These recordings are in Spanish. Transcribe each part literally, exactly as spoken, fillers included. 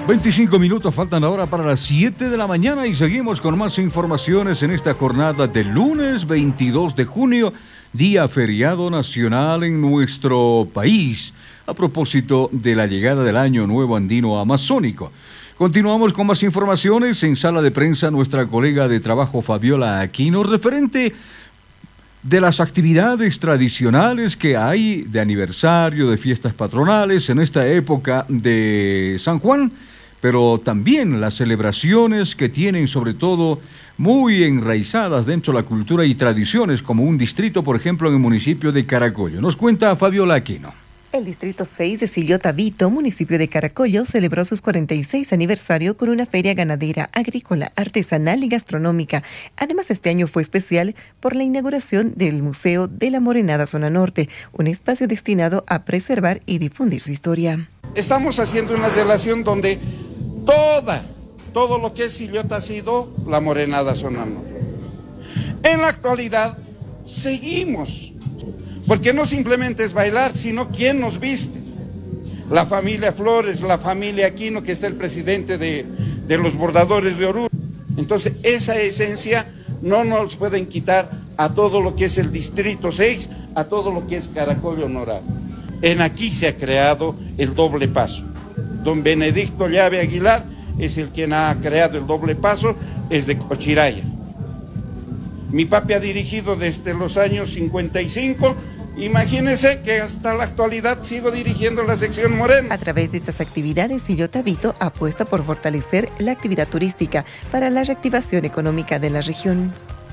veinticinco minutos faltan ahora para las siete de la mañana y seguimos con más informaciones en esta jornada del lunes veintidós de junio, día feriado nacional en nuestro país, a propósito de la llegada del Año Nuevo Andino Amazónico. Continuamos con más informaciones en sala de prensa. Nuestra colega de trabajo Fabiola Aquino, referente de las actividades tradicionales que hay de aniversario, de fiestas patronales en esta época de San Juan, pero también las celebraciones que tienen sobre todo muy enraizadas dentro de la cultura y tradiciones, como un distrito, por ejemplo, en el municipio de Caracollo. Nos cuenta Fabiola Aquino. El distrito seis de Sillota Vito, municipio de Caracollo, celebró sus cuarenta y seis aniversario con una feria ganadera, agrícola, artesanal y gastronómica. Además, este año fue especial por la inauguración del Museo de la Morenada Zona Norte, un espacio destinado a preservar y difundir su historia. Estamos haciendo una relación donde toda, todo lo que es Sillota ha sido la Morenada Zona Norte. En la actualidad, seguimos. Porque no simplemente es bailar, sino quién nos viste. La familia Flores, la familia Aquino, que está el presidente de, de los bordadores de Oruro. Entonces, esa esencia no nos pueden quitar a todo lo que es el Distrito seis, a todo lo que es Caracollo Honorable. En aquí se ha creado el doble paso. Don Benedicto Llave Aguilar es el quien ha creado el doble paso, es de Cochiraya. Mi papi ha dirigido desde los años cincuenta y cinco. Imagínense que hasta la actualidad sigo dirigiendo la sección Morena. A través de estas actividades, Sillota Vito apuesta por fortalecer la actividad turística para la reactivación económica de la región.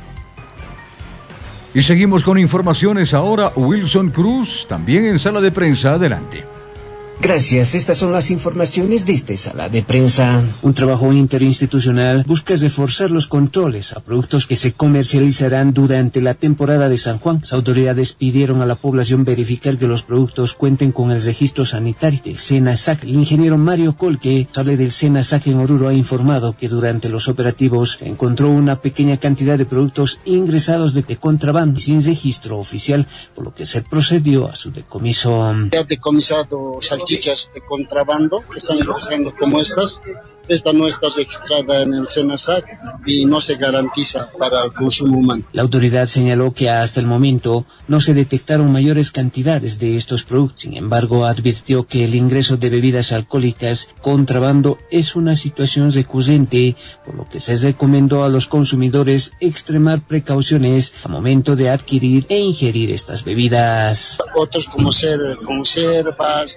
Y seguimos con informaciones ahora. Wilson Cruz, también en sala de prensa. Adelante. Gracias, estas son las informaciones de esta sala de prensa. Un trabajo interinstitucional busca reforzar los controles a productos que se comercializarán durante la temporada de San Juan. Las autoridades pidieron a la población verificar que los productos cuenten con el registro sanitario del SENASAC. El ingeniero Mario Colque, sale del SENASAC en Oruro, ha informado que durante los operativos se encontró una pequeña cantidad de productos ingresados de contrabando y sin registro oficial, por lo que se procedió a su decomiso. Se ha decomisado salchichas de contrabando que están ingresando como estas. Esta no está registrada en el SENASAC y no se garantiza para el consumo humano. La autoridad señaló que hasta el momento no se detectaron mayores cantidades de estos productos. Sin embargo, advirtió que el ingreso de bebidas alcohólicas contrabando es una situación recurrente, por lo que se recomendó a los consumidores extremar precauciones al momento de adquirir e ingerir estas bebidas. Otros como ser conservas,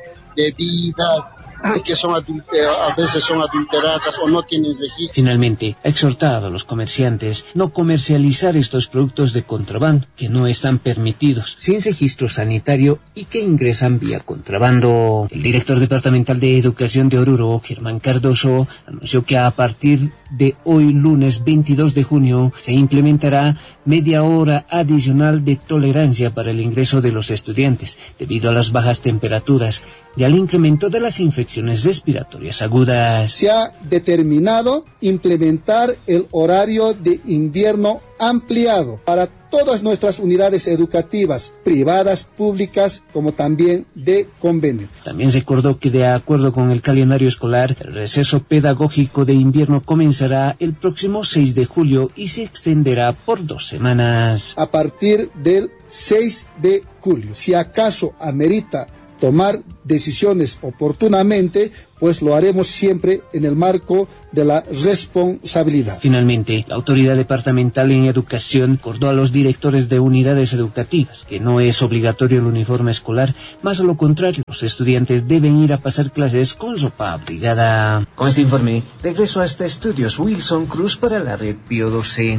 bebidas que son adulter- a veces son adulteradas o no tienen registro. Finalmente, ha exhortado a los comerciantes no comercializar estos productos de contrabando que no están permitidos, sin registro sanitario y que ingresan vía contrabando. El director departamental de Educación de Oruro, Germán Cardoso, anunció que a partir de hoy, lunes veintidós de junio, se implementará media hora adicional de tolerancia para el ingreso de los estudiantes, debido a las bajas temperaturas y al incremento de las infecciones respiratorias agudas. Se ha determinado implementar el horario de invierno ampliado para todas nuestras unidades educativas, privadas, públicas, como también de convenio. También recordó que de acuerdo con el calendario escolar, el receso pedagógico de invierno comenzará el próximo seis de julio y se extenderá por dos semanas. A partir del seis de julio, si acaso amerita tomar decisiones oportunamente, pues lo haremos siempre en el marco de la responsabilidad. Finalmente, la Autoridad Departamental en Educación acordó a los directores de unidades educativas que no es obligatorio el uniforme escolar, más a lo contrario, los estudiantes deben ir a pasar clases con ropa abrigada. Con este informe, regreso hasta estudios Wilson Cruz para la red Pío doce.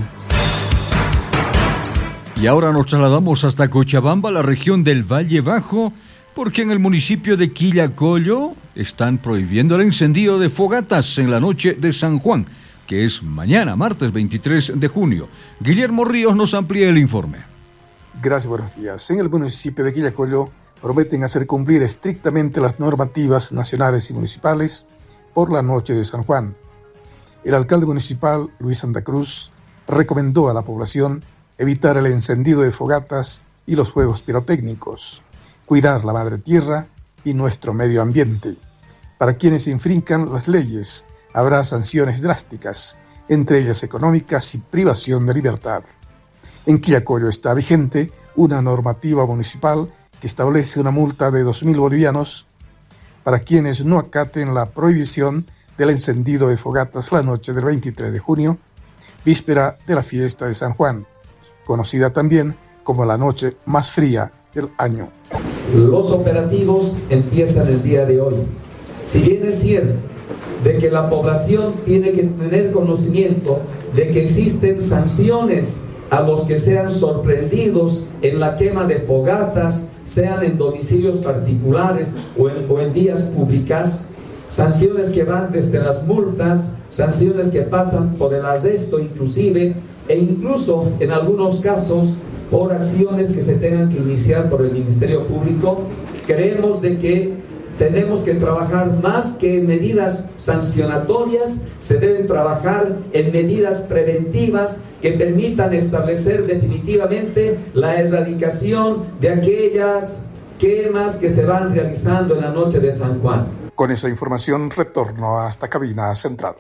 Y ahora nos trasladamos hasta Cochabamba, la región del Valle Bajo, porque en el municipio de Quillacollo están prohibiendo el encendido de fogatas en la noche de San Juan, que es mañana, martes veintitrés de junio. Guillermo Ríos nos amplía el informe. Gracias, buenos días. En el municipio de Quillacollo prometen hacer cumplir estrictamente las normativas nacionales y municipales por la noche de San Juan. El alcalde municipal, Luis Santa Cruz, recomendó a la población evitar el encendido de fogatas y los fuegos pirotécnicos, cuidar la madre tierra y nuestro medio ambiente. Para quienes infrinjan las leyes, habrá sanciones drásticas, entre ellas económicas y privación de libertad. En Quillacollo está vigente una normativa municipal que establece una multa de dos mil bolivianos para quienes no acaten la prohibición del encendido de fogatas la noche del veintitrés de junio, víspera de la fiesta de San Juan, conocida también como la noche más fría del año. Los operativos empiezan el día de hoy. Si bien es cierto de que la población tiene que tener conocimiento de que existen sanciones a los que sean sorprendidos en la quema de fogatas, sean en domicilios particulares o en, o en vías públicas, sanciones que van desde las multas, sanciones que pasan por el arresto inclusive, e incluso en algunos casos por acciones que se tengan que iniciar por el Ministerio Público. Creemos de que tenemos que trabajar más que en medidas sancionatorias, se deben trabajar en medidas preventivas que permitan establecer definitivamente la erradicación de aquellas quemas que se van realizando en la noche de San Juan. Con esa información retorno hasta cabina central.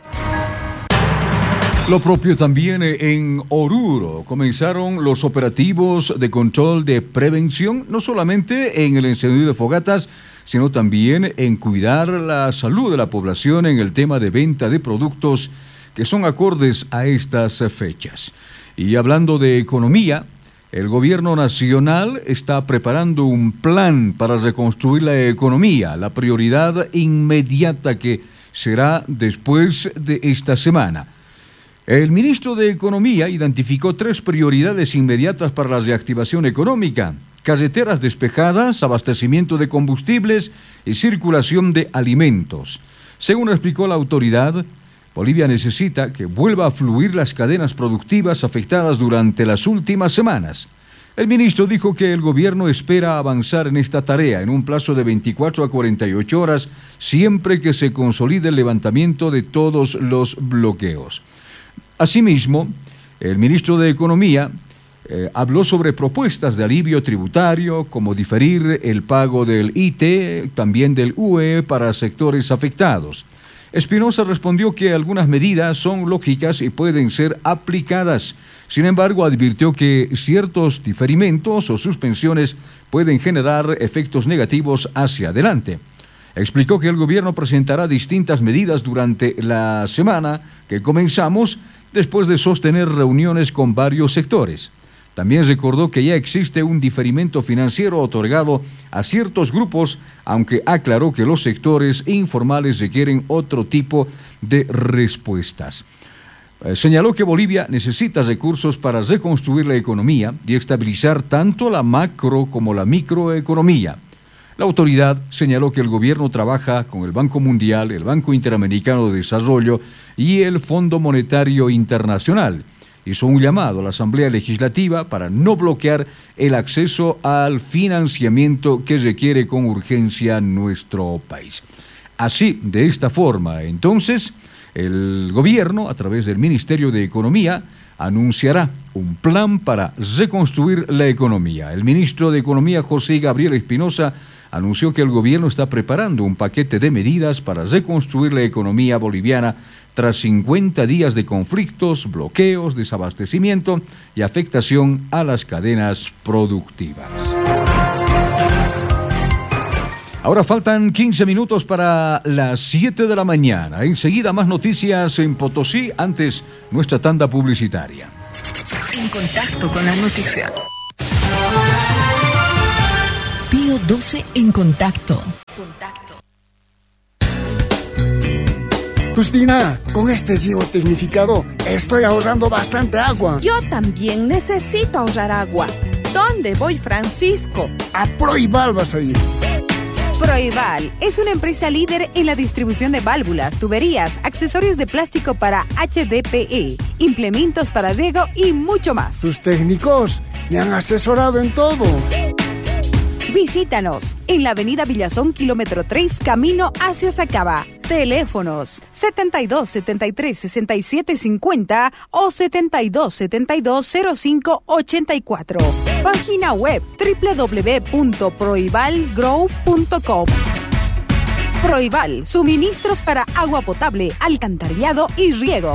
Lo propio también en Oruro. Comenzaron los operativos de control de prevención, no solamente en el encendido de fogatas, sino también en cuidar la salud de la población en el tema de venta de productos que son acordes a estas fechas. Y hablando de economía, el gobierno nacional está preparando un plan para reconstruir la economía, la prioridad inmediata que será después de esta semana. El ministro de Economía identificó tres prioridades inmediatas para la reactivación económica: carreteras despejadas, abastecimiento de combustibles y circulación de alimentos. Según explicó la autoridad, Bolivia necesita que vuelva a fluir las cadenas productivas afectadas durante las últimas semanas. El ministro dijo que el gobierno espera avanzar en esta tarea en un plazo de veinticuatro a cuarenta y ocho horas, siempre que se consolide el levantamiento de todos los bloqueos. Asimismo, el ministro de Economía eh, habló sobre propuestas de alivio tributario, como diferir el pago del I T E, también del U E para sectores afectados. Espinosa respondió que algunas medidas son lógicas y pueden ser aplicadas. Sin embargo, advirtió que ciertos diferimientos o suspensiones pueden generar efectos negativos hacia adelante. Explicó que el gobierno presentará distintas medidas durante la semana que comenzamos, después de sostener reuniones con varios sectores. También recordó que ya existe un diferimiento financiero otorgado a ciertos grupos, aunque aclaró que los sectores informales requieren otro tipo de respuestas. Eh, señaló que Bolivia necesita recursos para reconstruir la economía y estabilizar tanto la macro como la microeconomía. La autoridad señaló que el gobierno trabaja con el Banco Mundial, el Banco Interamericano de Desarrollo y el Fondo Monetario Internacional. Hizo un llamado a la Asamblea Legislativa para no bloquear el acceso al financiamiento que requiere con urgencia nuestro país. Así, de esta forma, entonces, el gobierno, a través del Ministerio de Economía, anunciará un plan para reconstruir la economía. El ministro de Economía, José Gabriel Espinosa, anunció que el gobierno está preparando un paquete de medidas para reconstruir la economía boliviana tras cincuenta días de conflictos, bloqueos, desabastecimiento y afectación a las cadenas productivas. Ahora faltan quince minutos para las siete de la mañana. Enseguida más noticias en Potosí, antes nuestra tanda publicitaria. En contacto con la noticia. Pío doce en contacto. Contacto. Justina, con este ciego tecnificado estoy ahorrando bastante agua. Yo también necesito ahorrar agua. ¿Dónde voy, Francisco? A Proibal vas a ir. Proibal es una empresa líder en la distribución de válvulas, tuberías, accesorios de plástico para H D P E, implementos para riego y mucho más. Sus técnicos me han asesorado en todo. Visítanos en la avenida Villazón, kilómetro tres, camino hacia Sacaba. Teléfonos setenta y dos, setenta y tres, sesenta y siete cincuenta o setenta y dos, setenta y dos, cero cinco ochenta y cuatro. Página web doble u doble u doble u punto proibalgrow punto com. Proival, suministros para agua potable, alcantarillado y riego.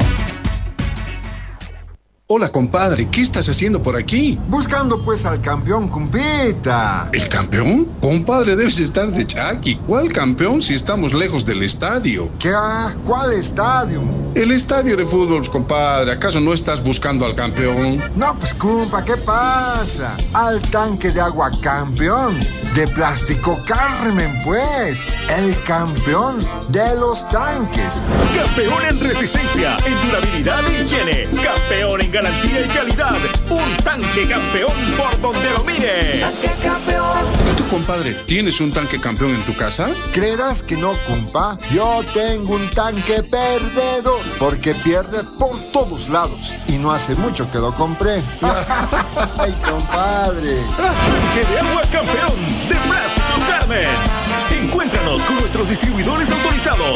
Hola, compadre, ¿qué estás haciendo por aquí? Buscando pues al campeón, compita. ¿El campeón? Compadre, debes estar de chaki. ¿Cuál campeón si estamos lejos del estadio? ¿Qué? ¿Cuál estadio? El estadio de fútbol, compadre. ¿Acaso no estás buscando al campeón? No, pues, compa, ¿qué pasa? Al tanque de agua campeón. De Plástico Carmen, pues. El campeón de los tanques. Campeón en resistencia, en durabilidad e higiene. Campeón en garantía y calidad. Un tanque campeón por donde lo mire. Tanque campeón. ¿Y tú, compadre, tienes un tanque campeón en tu casa? ¿Creerás que no, compa? Yo tengo un tanque perdedor, porque pierde por todos lados. Y no hace mucho que lo compré. ¡Ay, compadre! Tanque de agua campeón de Plásticos Carmen. Encuéntranos con nuestros distribuidores autorizados.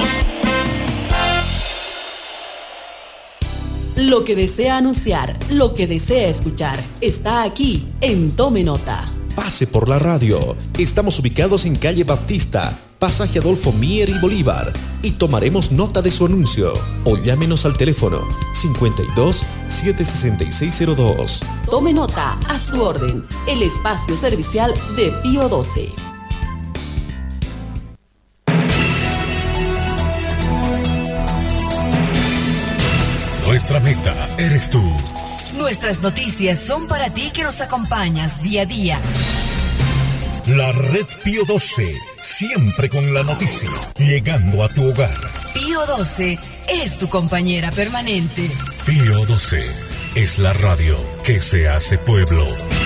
Lo que desea anunciar, lo que desea escuchar, está aquí en Tome Nota. Pase por la radio. Estamos ubicados en calle Baptista, pasaje Adolfo Mier y Bolívar, y tomaremos nota de su anuncio. O llámenos al teléfono cincuenta y dos, setecientos sesenta y seis cero dos. Tome Nota, a su orden, el espacio servicial de Pío doce. Nuestra meta eres tú. Nuestras noticias son para ti que nos acompañas día a día. La Red Pío doce, siempre con la noticia, llegando a tu hogar. Pío doce es tu compañera permanente. Pío doce es la radio que se hace pueblo.